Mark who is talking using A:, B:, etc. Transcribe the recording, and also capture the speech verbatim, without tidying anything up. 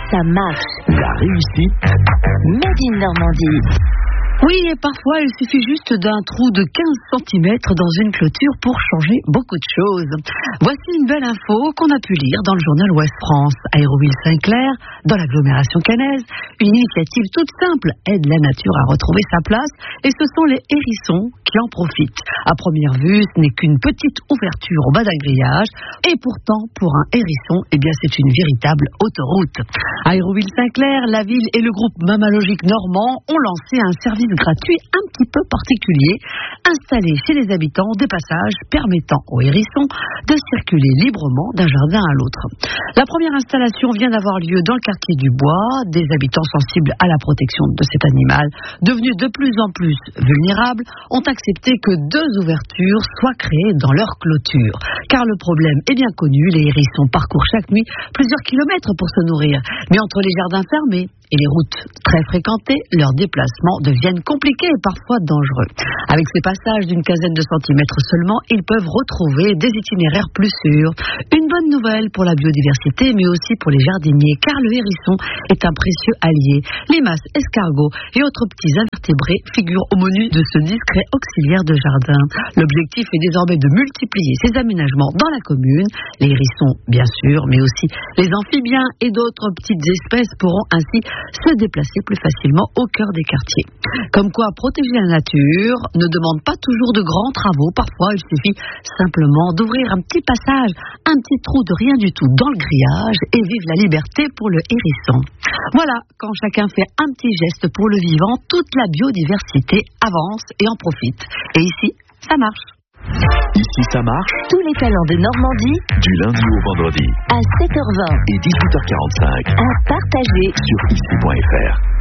A: ça marche.
B: La réussite
A: Made in Normandie.
C: Oui, et parfois, il suffit juste d'un trou de quinze centimètres dans une clôture pour changer beaucoup de choses. Voici une belle info qu'on a pu lire dans le journal Ouest France. Aéroville-Saint-Clair, dans l'agglomération caennaise, une initiative toute simple aide la nature à retrouver sa place, et ce sont les hérissons qui en profitent. À première vue, ce n'est qu'une petite ouverture au bas d'un grillage, et pourtant, pour un hérisson, eh bien, c'est une véritable autoroute. Aéroville-Saint-Clair, la ville et le groupe Mammalogique normand ont lancé un service gratuit un petit peu particulier, installé chez les habitants des passages permettant aux hérissons de circuler librement d'un jardin à l'autre. La première installation vient d'avoir lieu dans le quartier du Bois. Des habitants sensibles à la protection de cet animal, devenu de plus en plus vulnérable, ont accepté que deux ouvertures soient créées dans leur clôture. Car le problème est bien connu, les hérissons parcourent chaque nuit plusieurs kilomètres pour se nourrir. Mais entre les jardins fermés et les routes très fréquentées, leurs déplacements deviennent compliqués et parfois dangereux. Avec ces passages d'une quinzaine de centimètres seulement, ils peuvent retrouver des itinéraires plus sûrs. Une bonne nouvelle pour la biodiversité, mais aussi pour les jardiniers, car le hérisson est un précieux allié. Limaces, escargots et autres petits invertébrés figurent au menu de ce discret auxiliaire de jardin. L'objectif est désormais de multiplier ces aménagements dans la commune. Les hérissons, bien sûr, mais aussi les amphibiens et d'autres petites espèces pourront ainsi se déplacer plus facilement au cœur des quartiers. Comme quoi, protéger la nature ne demande pas toujours de grands travaux. Parfois, il suffit simplement d'ouvrir un petit passage, un petit trou de rien du tout dans le grillage et vive la liberté pour le hérisson. Voilà, quand chacun fait un petit geste pour le vivant, toute la biodiversité avance et en profite. Et ici, ça marche.
B: Ici, ça marche.
A: Tous les talents de Normandie,
B: Du lundi au vendredi.
A: à sept heures vingt.
B: Et dix-huit heures quarante-cinq.
A: À partager
B: Sur ici point f r.